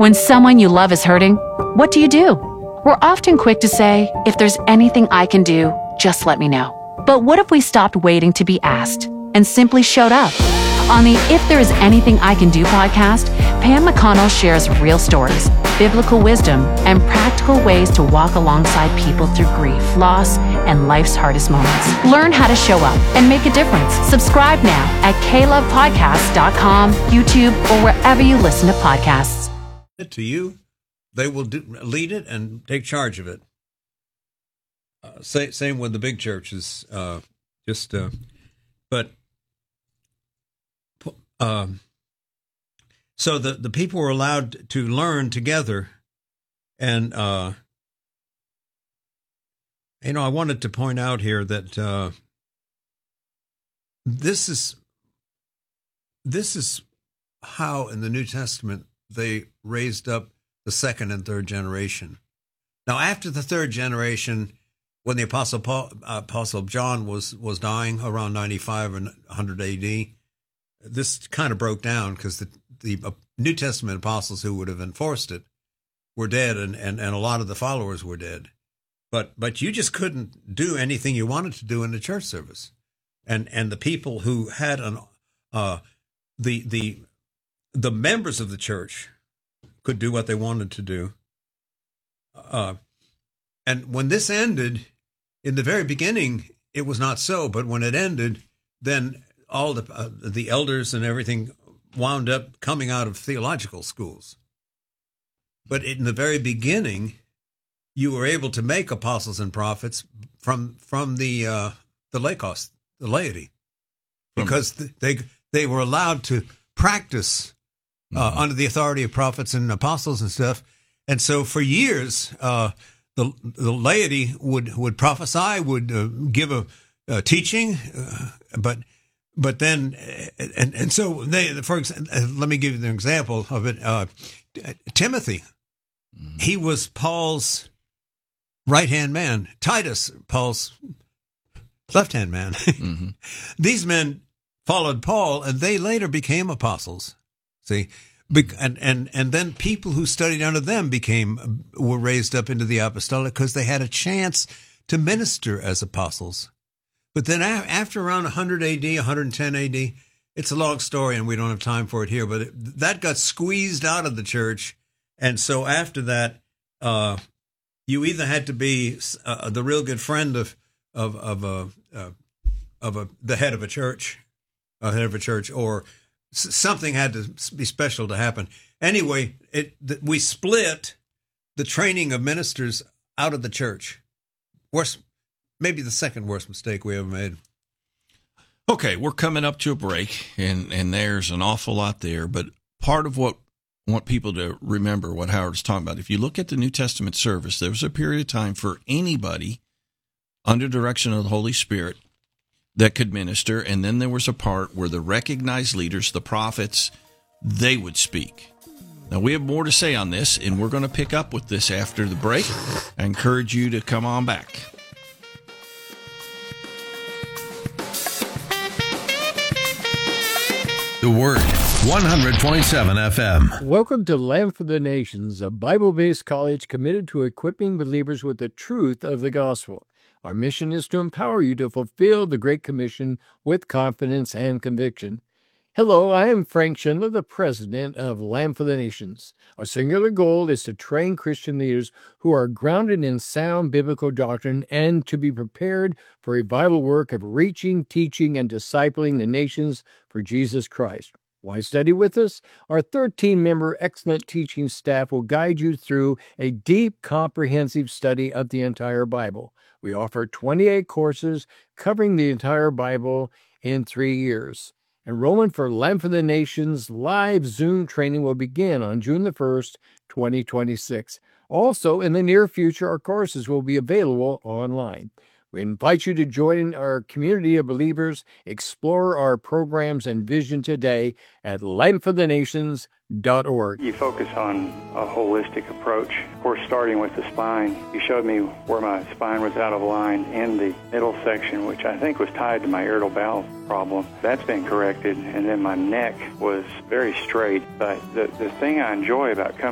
When someone you love is hurting, what do? We're often quick to say, if there's anything I can do, just let me know. But what if we stopped waiting to be asked and simply showed up? On the If There Is Anything I Can Do podcast, Pam McConnell shares real stories, biblical wisdom, and practical ways to walk alongside people through grief, loss, and life's hardest moments. Learn how to show up and make a difference. Subscribe now at klovepodcast.com, YouTube, or wherever you listen to podcasts. To you, they will lead it and take charge of it. Same with the big churches. So the people were allowed to learn together, and I wanted to point out here that this is how in the New Testament they raised up the second and third generation. Now, after the third generation, when the Apostle John was dying around 95 and 100 AD, this kind of broke down because the New Testament apostles who would have enforced it were dead, and a lot of the followers were dead. But you just couldn't do anything you wanted to do in the church service, and the people who had the members of the church could do what they wanted to do. And when this ended, in the very beginning, it was not so. But when it ended, then all the elders and everything wound up coming out of theological schools. But in the very beginning, you were able to make apostles and prophets from the laity, because they were allowed to practice under the authority of prophets and apostles and stuff. And so for years, the laity would prophesy, would give a teaching, but then, and so they, for example, let me give you an example of it. Timothy, he was Paul's right-hand man. Titus, Paul's left-hand man. Mm-hmm. These men followed Paul, and they later became apostles. See, and then people who studied under them were raised up into the apostolic because they had a chance to minister as apostles. But then after around 100 AD, 110 AD, it's a long story and we don't have time for it here, but that got squeezed out of the church. And so after that, you either had to be the real good friend of the head of a church, or something had to be special to happen. Anyway, we split the training of ministers out of the church. Maybe the second worst mistake we ever made. Okay, we're coming up to a break, and there's an awful lot there. But part of what I want people to remember, what Howard's talking about, if you look at the New Testament service, there was a period of time for anybody under direction of the Holy Spirit that could minister, and then there was a part where the recognized leaders, the prophets, they would speak. Now, we have more to say on this, and we're going to pick up with this after the break. I encourage you to come on back. The Word, 100.7 FM. Welcome to Lamp for the Nations, a Bible-based college committed to equipping believers with the truth of the gospel. Our mission is to empower you to fulfill the Great Commission with confidence and conviction. Hello, I am Frank Schindler, the president of Lamp for the Nations. Our singular goal is to train Christian leaders who are grounded in sound biblical doctrine and to be prepared for a vital work of reaching, teaching, and discipling the nations for Jesus Christ. Why study with us? Our 13-member excellent teaching staff will guide you through a deep, comprehensive study of the entire Bible. We offer 28 courses covering the entire Bible in 3 years. Enrollment for Lamp for the Nations live Zoom training will begin on June the 1st, 2026. Also, in the near future, our courses will be available online. We invite you to join our community of believers, explore our programs and vision today at lampforthenations.org. You focus on a holistic approach. Of course, starting with the spine, you showed me where my spine was out of line in the middle section, which I think was tied to my irritable bowel problem. That's been corrected, and then my neck was very straight. But the thing I enjoy about coming